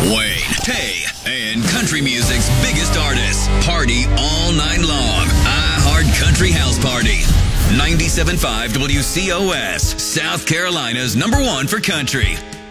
Wayne, Tay, and country music's biggest artists party all night long. iHeart Country House Party. 97.5 WCOS, South Carolina's #1 for country.